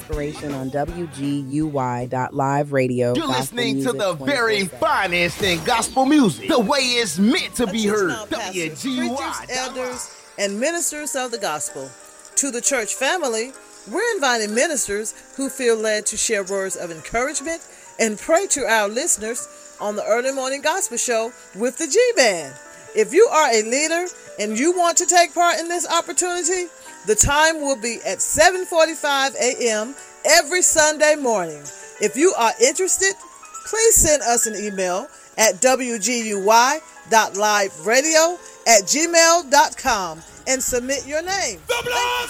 inspiration on WGUY.live radio. You're listening to the very finest in gospel music, the way it's meant to be heard. WGUY. Preachers, elders, and ministers of the gospel. To the church family, we're inviting ministers who feel led to share words of encouragement and pray to our listeners on the Early Morning Gospel Show with the G-Band. If you are a leader and you want to take part in this opportunity, the time will be at 7:45 a.m. every Sunday morning. If you are interested, please send us an email at wguy.liveradio@gmail.com and submit your name. The blood